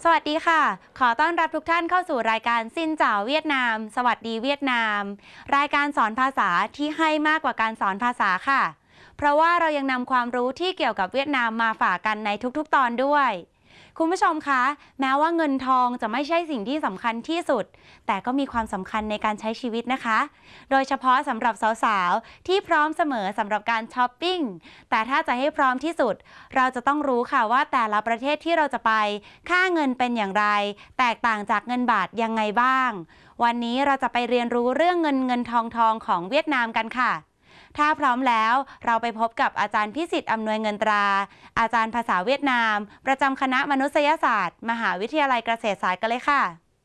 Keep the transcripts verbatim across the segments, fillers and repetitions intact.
สวัสดีค่ะขอต้อนรับทุกท่านเข้าสู่รายการซินเจ๋าเวียดนามสวัสดีเวียดนามรายการสอนภาษาที่ให้มากกว่าการสอนภาษาค่ะเพราะว่าเรายังนำความรู้ที่เกี่ยวกับเวียดนามมาฝากกันในทุกๆตอนด้วยคุณผู้ชมคะแม้ว่าเงินทองจะไม่ใช่สิ่งที่สำคัญที่สุดแต่ก็มีความสำคัญในการใช้ชีวิตนะคะโดยเฉพาะสำหรับสาวๆที่พร้อมเสมอสำหรับการช้อปปิ้งแต่ถ้าจะให้พร้อมที่สุดเราจะต้องรู้ค่ะว่าแต่ละประเทศที่เราจะไปค่าเงินเป็นอย่างไรแตกต่างจากเงินบาทยังไงบ้างวันนี้เราจะไปเรียนรู้เรื่องเงินเงินทองทองของเวียดนามกันค่ะถ้าพร้อมแล้วเราไปพบกับอาจารย์พิสิทธิ์อำนวยเงินตราอาจารย์ภาษาเวียดนามประจำคณะมนุษยศาสตร์มหาวิทยาลัยเกษตรศาสตร์กันเลยค่ะ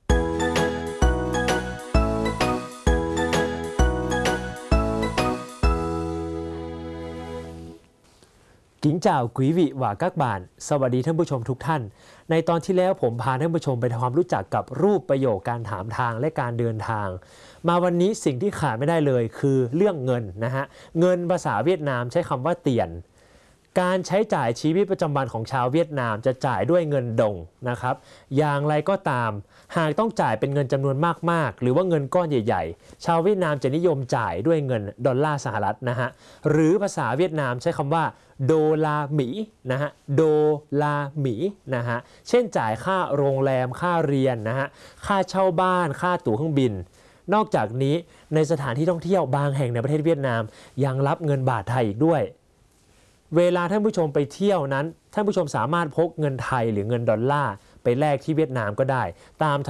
กิงจ่าวกุยวิว่ากักบานสวัสดีท่านผู้ชมทุกท่านในตอนที่แล้วผมพาท่านผู้ชมไปทำความรู้จักกับรูปประโยคการถามทางและการเดินทางมาวันนี้สิ่งที่ขาดไม่ได้เลยคือเรื่องเงินนะฮะเงินภาษาเวียดนามใช้คำว่าเตียนการใช้จ่ายชีวิตประจำวันของชาวเวียดนามจะจ่ายด้วยเงินดงนะครับอย่างไรก็ตามหากต้องจ่ายเป็นเงินจำนวนมากๆหรือว่าเงินก้อนใหญ่ๆชาวเวียดนามจะนิยมจ่ายด้วยเงินดอลลาร์สหรัฐนะฮะหรือภาษาเวียดนามใช้คำว่าโดลาหมีนะฮะโดลาหมีนะฮะเช่นจ่ายค่าโรงแรมค่าเรียนนะฮะค่าเช่าบ้านค่าตั๋วเครื่องบินนอกจากนี้ในสถานที่ท่องเที่ยวบางแห่งในประเทศเวียดนามยังรับเงินบาทไทยอีกด้วยเวลาท่านผู้ชมไปเที่ยวนั้นท่านผู้ชมสามารถพกเงินไทยหรือเงินดอลลาร์ไปแลกที่เวียดนามก็ได้ตาม